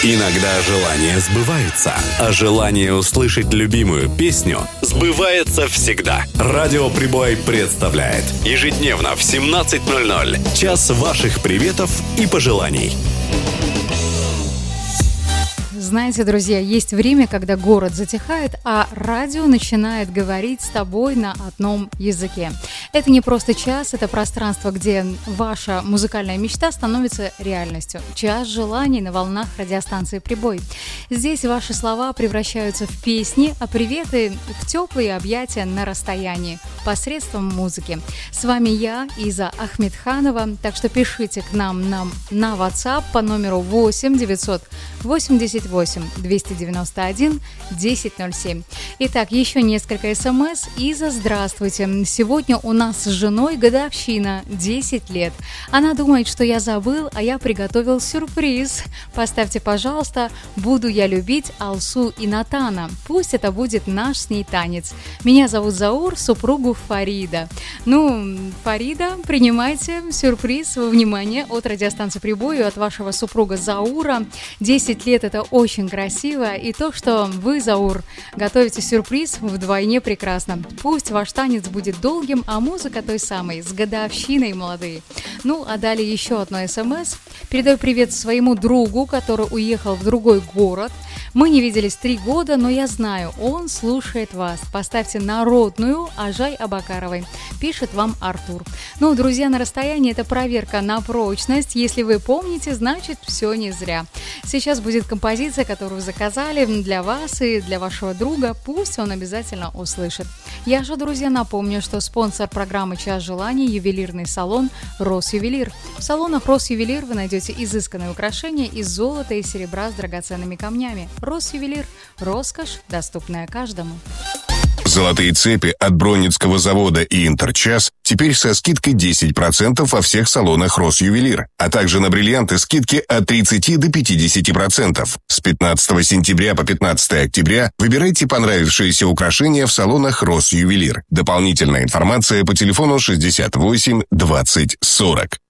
Иногда желания сбываются, а желание услышать любимую песню сбывается всегда. Радио Прибой представляет ежедневно в 17:00 час ваших приветов и пожеланий. Знаете, друзья, есть время, когда город затихает, а радио начинает говорить с тобой на одном языке. Это не просто час, это пространство, где ваша музыкальная мечта становится реальностью. Час желаний на волнах радиостанции «Прибой». Здесь ваши слова превращаются в песни, а приветы в теплые объятия на расстоянии посредством музыки. С вами я, Иза Ахмедханова, так что пишите к нам на WhatsApp по номеру 8 988 291 1007. Итак, еще несколько смс. Иза, здравствуйте. Сегодня у нас с женой годовщина, 10 лет. Она думает, что я забыл, а я приготовил сюрприз. Поставьте, пожалуйста, «Буду я любить Алсу и Натана». Пусть это будет наш с ней танец. Меня зовут Заур, супругу Фарида. Фарида, принимайте сюрприз во внимание от радиостанции «Прибой» и от вашего супруга Заура. 10 лет – это очень красиво, и то, что вы, Заур, готовите сюрприз, вдвойне прекрасно. Пусть ваш танец будет долгим, а музыка той самой, с годовщиной, молодые. А далее еще одно смс. Передаю привет своему другу, который уехал в другой город. Мы не виделись 3 года, но я знаю, он слушает вас. Поставьте народную Ажай Абакаровой. Пишет вам Артур. Друзья, на расстоянии это проверка на прочность. Если вы помните, значит все не зря. Сейчас будет композиция, которую заказали для вас и для вашего друга. Пусть он обязательно услышит. Я же, друзья, напомню, что спонсор программы «Час желаний» – ювелирный салон «Росювелир». В салонах «Росювелир» вы найдете изысканные украшения из золота и серебра с драгоценными камнями. «Росювелир» – роскошь, доступная каждому. Золотые цепи от Бронницкого завода и Интерчас теперь со скидкой 10% во всех салонах «Росювелир», а также на бриллианты скидки от 30 до 50%. С 15 сентября по 15 октября выбирайте понравившиеся украшения в салонах «Росювелир». Дополнительная информация по телефону 68 20 40.